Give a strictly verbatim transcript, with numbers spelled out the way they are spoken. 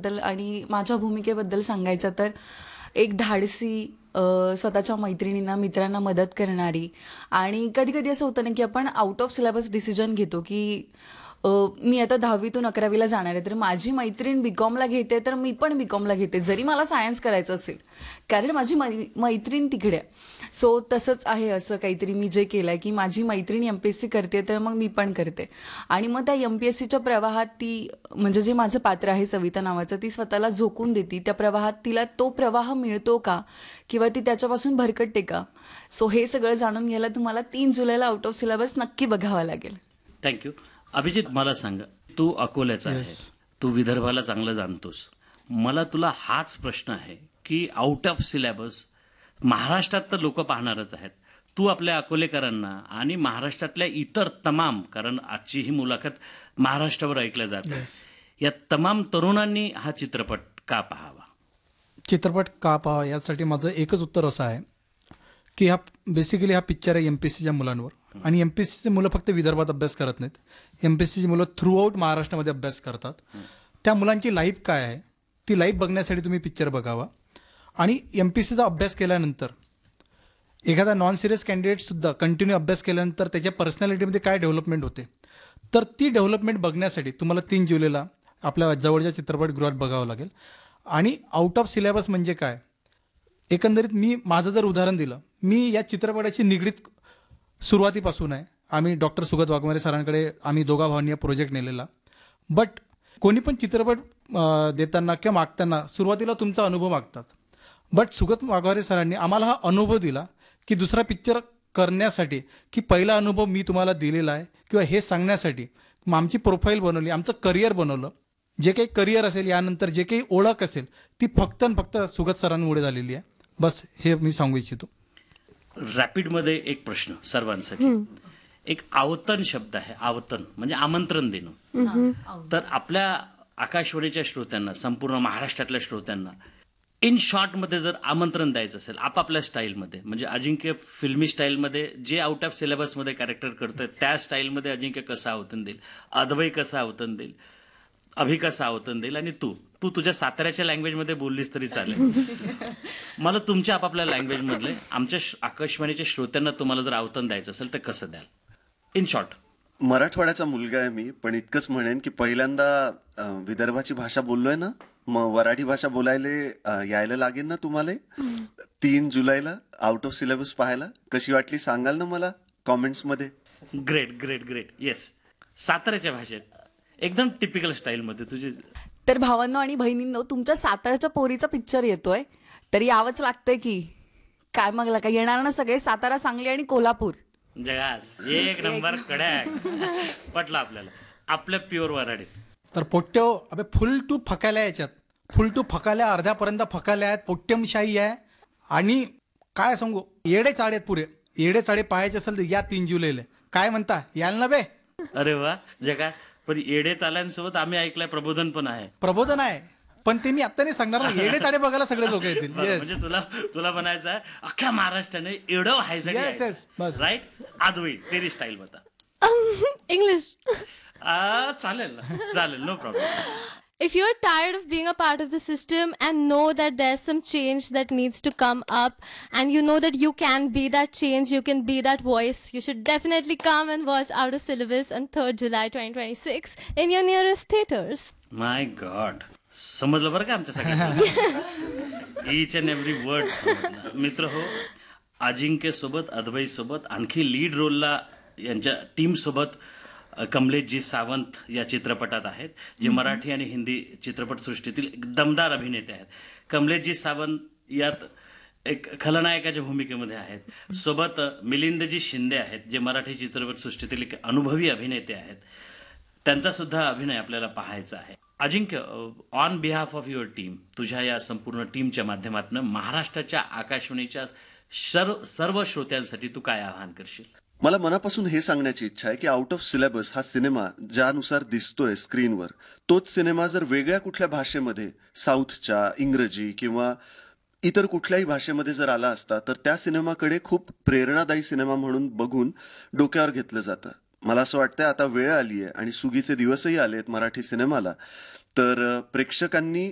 चित्रपटाबद्दल आणि माझ्या भूमिकेबद्दल सांगायचं तर एक धाडसी, अ, स्वतःच्या मैत्रिणींना, मित्रांना मदत करणारी. आणि कधी कधी असं होतं ना की आपण आउट ऑफ सिलेबस डिसिजन घेतो की अ, मी आता दहावीतून अकरावीला जाणार आहे, तर माझी मैत्रीण बी कॉमला घेते तर मी पण बी कॉमला घेते, जरी मला सायन्स करायचं असेल, कारण माझी मै मैत्रीण तिकडे आहे. सो तसंच आहे असं काहीतरी मी जे केलं आहे की माझी मैत्रीण एम पी एस सी करते तर मग मी पण करते. आणि मग त्या एम पी एस सीच्या प्रवाहात ती, म्हणजे जे माझं पात्र आहे सविता नावाचं, ती स्वतःला झोकून देते त्या प्रवाहात. तिला तो प्रवाह मिळतो का किंवा ती त्याच्यापासून भरकटते का? सो हे सगळं जाणून घ्यायला तुम्हाला तीन जुलैला आउट ऑफ सिलेबस नक्की बघावा लागेल. थँक्यू. अभिजित, मला सांगा, तू अकोल्याचा आहे, तू विदर्भाला चांगलं जाणतोस. मला तुला हाच प्रश्न आहे की आउट ऑफ सिलेबस महाराष्ट्रात तर लोक पाहणारच आहेत, तू आपल्या अकोलेकरांना आणि महाराष्ट्रातल्या इतर तमाम, कारण आजची ही मुलाखत महाराष्ट्रावर ऐकल्या जाते, या तमाम तरुणांनी हा चित्रपट का पाहावा? चित्रपट का पाहावा यासाठी माझं एकच उत्तर असं आहे की हा बेसिकली हा पिक्चर आहे एम पी एस सीच्या मुलांवर. आणि एम पी एस सीची मुलं फक्त विदर्भात अभ्यास करत नाहीत, एम पी एस सीची मुलं थ्रू आउट महाराष्ट्रामध्ये अभ्यास करतात. त्या मुलांची लाईफ काय आहे ती लाईफ बघण्यासाठी तुम्ही पिक्चर बघावा. आणि एम पी एस सीचा अभ्यास केल्यानंतर एखादा नॉन सिरियस कॅन्डिडेटसुद्धा कंटिन्यू अभ्यास केल्यानंतर त्याच्या पर्सनॅलिटीमध्ये काय डेव्हलपमेंट होते, तर ती डेव्हलपमेंट बघण्यासाठी तुम्हाला तीन जुलैला आपल्या जवळच्या चित्रपटगृहात बघावं लागेल. आणि आउट ऑफ सिलेबस म्हणजे काय, एकंदरीत मी माझं जर उदाहरण दिलं, मी या चित्रपटाची निगडीत सुरुवातीपासून आहे. आम्ही डॉक्टर सुगत वाघमारे सरांकडे आम्ही दोघा भावांनी हा प्रोजेक्ट नेलेला. बट कोणी पण चित्रपट देताना किंवा मागताना सुरुवातीला तुमचा अनुभव मागतात. बट सुगत वाघमारे सरांनी आम्हाला हा अनुभव दिला की दुसरा पिक्चर करण्यासाठी की पहिला अनुभव मी तुम्हाला दिलेला आहे किंवा हे सांगण्यासाठी मग आमची प्रोफाईल बनवली, आमचं करिअर बनवलं. जे काही करिअर असेल यानंतर जे काही ओळख असेल ती फक्त आणि फक्त सुगत सरांमुळे झालेली आहे. बस हे मी सांगू इच्छितो. रॅपिडमध्ये एक प्रश्न सर्वांसाठी. एक आवतन शब्द आहे, आवतन म्हणजे आमंत्रण देणं. तर आपल्या आकाशवाणीच्या श्रोत्यांना, संपूर्ण महाराष्ट्रातल्या श्रोत्यांना इन शॉर्टमध्ये जर आमंत्रण द्यायचं असेल आपापल्या स्टाईलमध्ये, म्हणजे अजिंक्य फिल्मी स्टाईलमध्ये जे आउट ऑफ सिलेबसमध्ये कॅरेक्टर करतोय त्या स्टाईलमध्ये अजिंक्य कसं आवतन देईल, अद्वै कसं आवतन देईल, अभि कसं आवतन देईल, आणि तू तू तुझ्या साताऱ्याच्या लँग्वेजमध्ये बोललीस तरी चालेल. मला तुमच्या आपापल्या लँग्वेजमधले आमच्या आकाशवाणीच्या श्रोत्यांना तुम्हाला जर आवतन द्यायचं असेल तर कसं द्याल इन शॉर्ट? मराठवाड्याचा मुलगा आहे मी, पण इतकंच म्हणेन की पहिल्यांदा विदर्भाची भाषा बोललोय ना, मग वराठी भाषा बोलायला यायला लागेल ना तुम्हाला तीन जुलैला आउट ऑफ सिलेबस पाहायला. कशी वाटली सांगाल ना मला कॉमेंट्समध्ये? Great great great. येस, साताऱ्याच्या भाषेत एकदम टिपिकल स्टाईलमध्ये तुझी. तर भावांनो आणि बहिणींनो, तुमच्या साताऱ्याच्या पोरीचा पिक्चर येतोय तर यावंच लागतंय की काय. मग का येणार ना सगळे, सातारा, सांगली आणि कोल्हापूर. जगास एक नंबर कडॅक. पटलं आपल्याला, आपल्या प्युअर वराडीत. तर पोट्ट्यो अबे फुल टू फकाल्या याच्यात, फुल टू फकाल्या अर्ध्यापर्यंत फकाल्या आहेत, पोट्यमशाही आहे. आणि काय सांगू, येडे चाडे आहेत पुरे. येडे चाडे पाहायचे असेल तर या तीन जुलैला. काय म्हणता, याल ना बे? अरे वा जगा. पण येडे चाल्यांसोबत आम्ही ऐकलंय प्रबोधन पण आहे. प्रबोधन आहे पण ते मी आता नाही सांगणार ना. येडे चाडे बघायला सगळे लोक येतील. म्हणजे तुला तुला म्हणायचं आहे अख्ख्या महाराष्ट्राने एवढं व्हायचं, राईट? अद्वै तेरी स्टाईल बता. इंग्लिश. चालेल ना, चालेल, no problem. If you're tired of being a part of the system and know that there's some change that needs to come up and you know that you can be that change, you can be that voice, you should definitely come and watch Out of Syllabus on third July twenty twenty-six in your nearest theaters. My God. समजलं बरं का आमच्या सगळ्यांना? Each and every word समजलं. मित्र हो, अजिंक्य सोबत, अद्वै सोबत, आणखी लीड रोलला यांच्या टीम सोबत कमलेशजी सावंत या चित्रपटात आहेत, जे मराठी आणि हिंदी चित्रपटसृष्टीतील एक दमदार अभिनेते आहेत. कमलेशजी सावंत यात एक खलनायकाच्या भूमिकेमध्ये आहेत. सोबत मिलिंदजी शिंदे आहेत, जे मराठी चित्रपटसृष्टीतील एक अनुभवी अभिनेते आहेत. त्यांचा सुद्धा अभिनय आपल्याला पाहायचा आहे. अजिंक्य, on behalf of your team, तुझ्या या संपूर्ण टीमच्या माध्यमातून महाराष्ट्राच्या आकाशवाणीच्या सर्व सर्व श्रोत्यांसाठी तू काय आवाहन करशील? मला मनापासून हे सांगण्याची इच्छा आहे की आउट ऑफ सिलेबस हा सिनेमा ज्यानुसार दिसतोय स्क्रीनवर, तोच सिनेमा जर वेगळ्या कुठल्या भाषेमध्ये, साऊथच्या, इंग्रजी किंवा इतर कुठल्याही भाषेमध्ये जर आला असता तर त्या सिनेमाकडे खूप प्रेरणादायी सिनेमा म्हणून बघून डोक्यावर घेतलं जातं. मला असं वाटतंय आता वेळ आली आहे आणि सुगीचे दिवसही आले आहेत मराठी सिनेमाला. तर प्रेक्षकांनी